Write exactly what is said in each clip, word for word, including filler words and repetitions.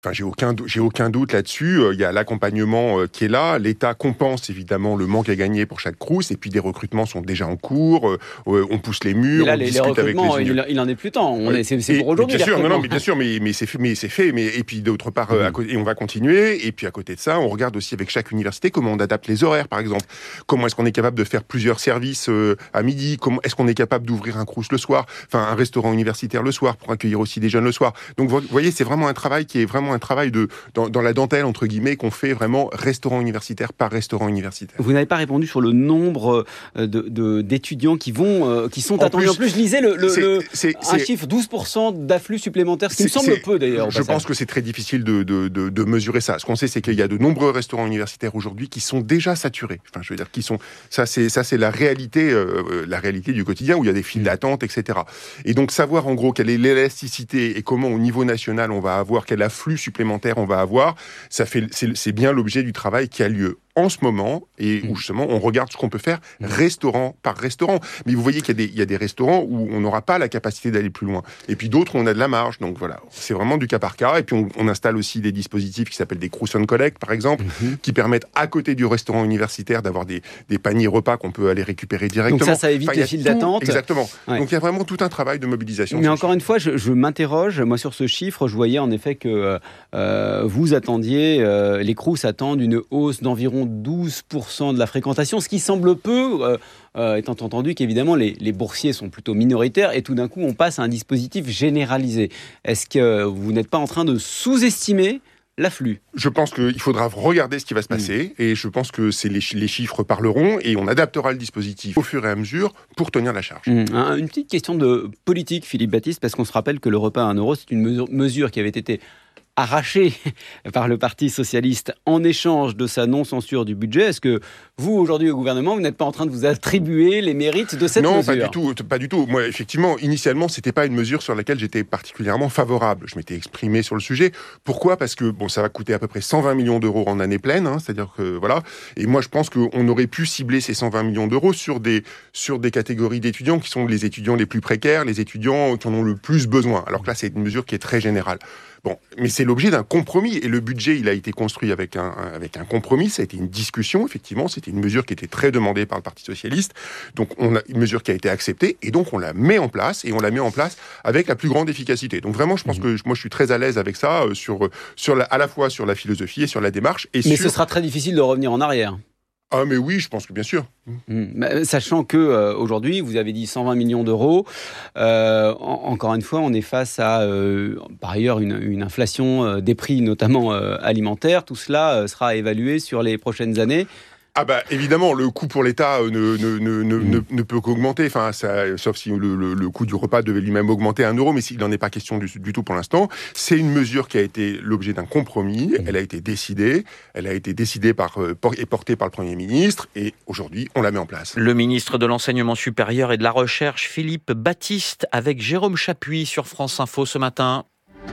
Enfin, j'ai aucun, j'ai aucun doute là-dessus. Il y a l'accompagnement qui est là. L'État compense évidemment le manque à gagner pour chaque Crous. Et puis des recrutements sont déjà en cours. On pousse les murs. Mais là, on les, discute les recrutements, avec les il, il en est plus temps. On est, c'est, c'est pour aujourd'hui. Bien sûr, non, non, mais bien sûr, mais, mais c'est fait, mais c'est fait. Mais et puis d'autre part, mmh. à côté, et on va continuer. Et puis à côté de ça, on regarde aussi avec chaque université comment on adapte les horaires, par exemple. Comment est-ce qu'on est capable de faire plusieurs services euh, à midi? Comment est-ce qu'on est capable d'ouvrir un Crous le soir? Enfin, un restaurant universitaire le soir pour accueillir aussi des jeunes le soir. Donc, vous voyez, c'est vraiment un travail qui est vraiment un travail de Dans, dans la dentelle, entre guillemets, qu'on fait vraiment restaurant universitaire par restaurant universitaire. Vous n'avez pas répondu sur le nombre de, de, d'étudiants qui, vont, euh, qui sont en attendus. Plus, en plus, je lisais le, le, c'est, le, c'est, un c'est, chiffre, douze pour cent d'afflux supplémentaires, ce qui me semble peu d'ailleurs. Je passage. pense que c'est très difficile de, de, de, de mesurer ça. Ce qu'on sait, c'est qu'il y a de nombreux restaurants universitaires aujourd'hui qui sont déjà saturés. Enfin, je veux dire, qui sont, ça, c'est, ça, c'est la réalité, euh, la réalité du quotidien, où il y a des files d'attente, et cetera. Et donc, savoir en gros quelle est l'élasticité et comment, au niveau national, on va avoir, quel afflux supplémentaire on va avoir, ça fait, c'est, c'est bien l'objet du travail qui a lieu en ce moment, et où justement on regarde ce qu'on peut faire restaurant par restaurant. Mais vous voyez qu'il y a des, il y a des restaurants où on n'aura pas la capacité d'aller plus loin. Et puis d'autres où on a de la marge. Donc voilà, c'est vraiment du cas par cas. Et puis on, on installe aussi des dispositifs qui s'appellent des Crous on Collect, par exemple, mm-hmm. qui permettent à côté du restaurant universitaire d'avoir des, des paniers repas qu'on peut aller récupérer directement. Donc ça, ça évite enfin, les files d'attente. Exactement. Ouais. Donc il y a vraiment tout un travail de mobilisation. Mais encore une fois, je, je m'interroge. Moi, sur ce chiffre, je voyais en effet que euh, vous attendiez, euh, les Crous attendent une hausse d'environ douze pour cent de la fréquentation, ce qui semble peu, euh, euh, étant entendu qu'évidemment les, les boursiers sont plutôt minoritaires et tout d'un coup on passe à un dispositif généralisé. Est-ce que vous n'êtes pas en train de sous-estimer l'afflux? Je pense qu'il faudra regarder ce qui va se passer mmh. et je pense que c'est les, les chiffres parleront et on adaptera le dispositif au fur et à mesure pour tenir la charge. Mmh. Une petite question de politique, Philippe Baptiste, parce qu'on se rappelle que le repas à un euro, c'est une mesure, mesure qui avait été arraché par le Parti socialiste en échange de sa non-censure du budget. Est-ce que vous, aujourd'hui, au gouvernement, vous n'êtes pas en train de vous attribuer les mérites de cette non, mesure? Non, pas du tout, pas du tout. Moi, effectivement, initialement, c'était pas une mesure sur laquelle j'étais particulièrement favorable. Je m'étais exprimé sur le sujet. Pourquoi ? Parce que bon, ça va coûter à peu près cent vingt millions d'euros en année pleine, hein, c'est-à-dire que voilà. Et moi, je pense qu'on aurait pu cibler ces cent vingt millions d'euros sur des sur des catégories d'étudiants qui sont les étudiants les plus précaires, les étudiants qui en ont le plus besoin. Alors que là, c'est une mesure qui est très générale. Bon, mais c'est l'objet d'un compromis et le budget, il a été construit avec un, un avec un compromis. Ça a été une discussion, effectivement. C'était une mesure qui était très demandée par le Parti socialiste. Donc, on a une mesure qui a été acceptée et donc on la met en place et on la met en place avec la plus grande efficacité. Donc vraiment, je pense mmh. que moi, je suis très à l'aise avec ça euh, sur sur la, à la fois sur la philosophie et sur la démarche. Et mais sur... ce sera très difficile de revenir en arrière. Ah mais oui, je pense que bien sûr. Mmh. Sachant que euh, aujourd'hui, vous avez dit cent vingt millions d'euros. Euh, en, encore une fois, on est face à, euh, par ailleurs, une, une inflation euh, des prix, notamment euh, alimentaires. Tout cela euh, sera évalué sur les prochaines années. Ah bah évidemment, le coût pour l'État ne, ne, ne, ne, mmh. ne, ne peut qu'augmenter, enfin, ça, sauf si le, le, le coût du repas devait lui-même augmenter à un euro, mais il n'en est pas question du, du tout pour l'instant. C'est une mesure qui a été l'objet d'un compromis, mmh. elle a été décidée, elle a été décidée par, et portée par le Premier ministre, et aujourd'hui, on la met en place. Le ministre de l'Enseignement supérieur et de la Recherche, Philippe Baptiste, avec Jérôme Chapuis sur France Info ce matin.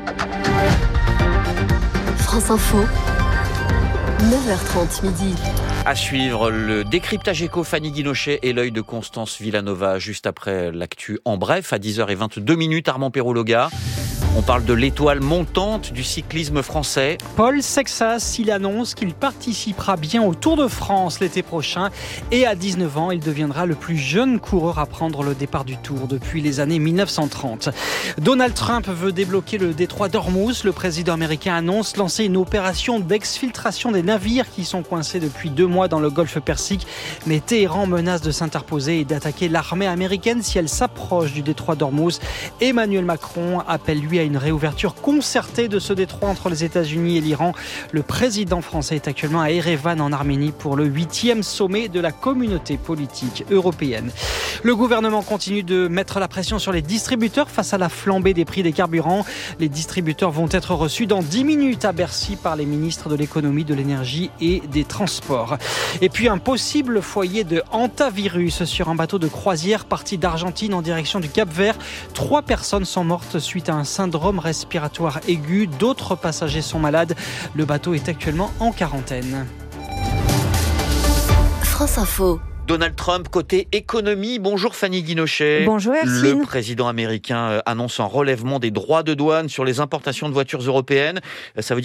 France Info, neuf heures trente midi. À suivre, le décryptage éco, Fanny Guinochet et l'œil de Constance Villanova, juste après l'actu en bref, à dix heures vingt-deux minutes, Armand Perrologa. On parle de l'étoile montante du cyclisme français. Paul Sexas, il annonce qu'il participera bien au Tour de France l'été prochain. Et à dix-neuf ans, il deviendra le plus jeune coureur à prendre le départ du Tour depuis les années dix-neuf cent trente. Donald Trump veut débloquer le détroit d'Ormuz. Le président américain annonce lancer une opération d'exfiltration des navires qui sont coincés depuis deux mois dans le golfe Persique. Mais Téhéran menace de s'interposer et d'attaquer l'armée américaine si elle s'approche du détroit d'Ormuz. Emmanuel Macron appelle lui à une réouverture concertée de ce détroit entre les États-Unis et l'Iran. Le président français est actuellement à Erevan en Arménie pour le huitième sommet de la communauté politique européenne. Le gouvernement continue de mettre la pression sur les distributeurs face à la flambée des prix des carburants. Les distributeurs vont être reçus dans dix minutes à Bercy par les ministres de l'économie, de l'énergie et des transports. Et puis un possible foyer de hantavirus sur un bateau de croisière parti d'Argentine en direction du Cap-Vert. Trois personnes sont mortes suite à un syndrome respiratoire aigu. D'autres passagers sont malades. Le bateau est actuellement en quarantaine. France Info. Donald Trump, côté économie. Bonjour Fanny Guinochet. Bonjour Hercine. Le président américain annonce un relèvement des droits de douane sur les importations de voitures européennes. Ça veut dire